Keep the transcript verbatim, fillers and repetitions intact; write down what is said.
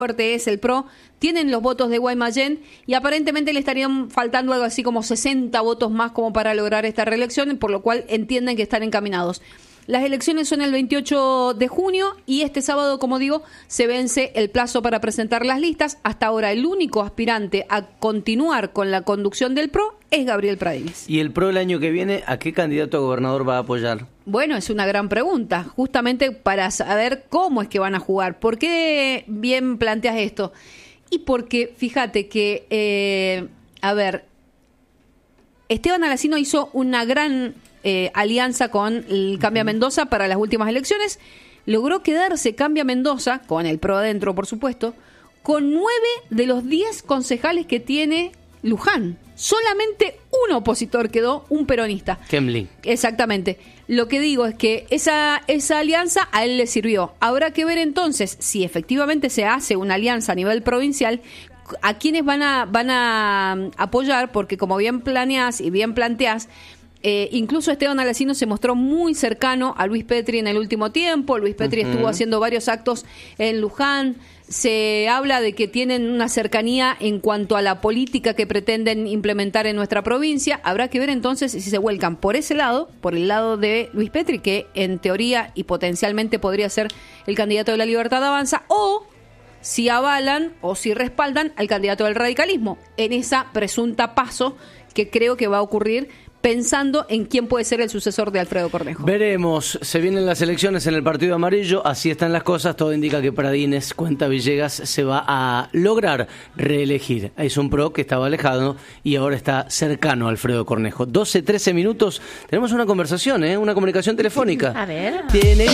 fuerte es el P R O, tienen los votos de Guaymallén y aparentemente le estarían faltando algo así como sesenta votos más como para lograr esta reelección, por lo cual entienden que están encaminados. Las elecciones son el veintiocho de junio y este sábado, como digo, se vence el plazo para presentar las listas. Hasta ahora el único aspirante a continuar con la conducción del P R O es Gabriel Pradines. ¿Y el P R O el año que viene a qué candidato a gobernador va a apoyar? Bueno, es una gran pregunta, justamente para saber cómo es que van a jugar. ¿Por qué bien planteas esto? Y porque, fíjate que, eh, a ver, Esteban Alacino hizo una gran eh, alianza con el Cambia Mendoza para las últimas elecciones. Logró quedarse Cambia Mendoza, con el P R O adentro, por supuesto, con nueve de los diez concejales que tiene Luján. Solamente un opositor quedó, un peronista. Kemlin. Exactamente. Lo que digo es que esa, esa alianza a él le sirvió. Habrá que ver entonces si efectivamente se hace una alianza a nivel provincial, a quienes van a, van a apoyar, porque como bien planeás y bien planteás, Eh, incluso Esteban Alacino se mostró muy cercano a Luis Petri en el último tiempo. Luis Petri uh-huh. estuvo haciendo varios actos en Luján. Se habla de que tienen una cercanía en cuanto a la política que pretenden implementar en nuestra provincia. Habrá que ver entonces si se vuelcan por ese lado, por el lado de Luis Petri, que en teoría y potencialmente podría ser el candidato de la Libertad Avanza, o si avalan o si respaldan al candidato del radicalismo en esa presunta paso que creo que va a ocurrir, pensando en quién puede ser el sucesor de Alfredo Cornejo. Veremos, se vienen las elecciones en el Partido Amarillo, así están las cosas, todo indica que Pradines, cuenta Villegas, se va a lograr reelegir. Es un P R O que estaba alejado y ahora está cercano a Alfredo Cornejo. doce, trece minutos, tenemos una conversación, ¿eh? Una comunicación telefónica. A ver. Tiene